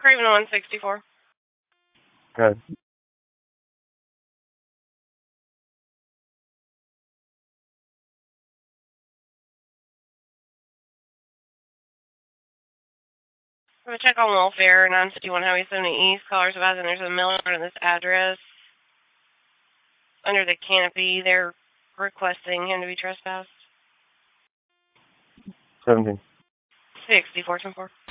Craven 164. Good. I'm going to check on welfare, 951 Highway 70 East. Callers advising there's a miller in this address. Under the canopy, they're requesting him to be trespassed. 17. 64, 10-4.